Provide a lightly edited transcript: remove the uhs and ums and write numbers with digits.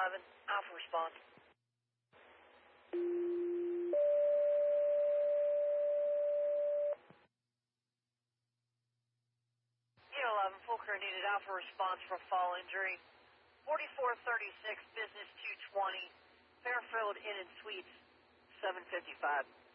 11, Alpha response. Unit 11, full crew needed. Alpha response for fall injury. 4436, business 220, Fairfield Inn and Suites, 755.